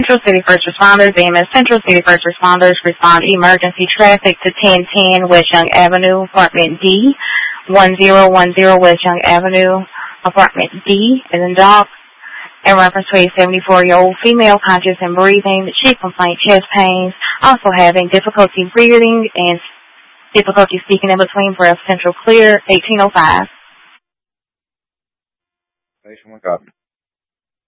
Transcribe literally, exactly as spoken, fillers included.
Central City First Responders, A M S Central City First Responders respond emergency traffic to ten ten West Young Avenue, Apartment D, one zero one zero West Young Avenue, Apartment D, as in dog, in reference to a seventy-four-year-old female conscious and breathing, chief complaint, chest pains, also having difficulty breathing and difficulty speaking in between breaths. Central clear, eighteen oh five. Station one copy.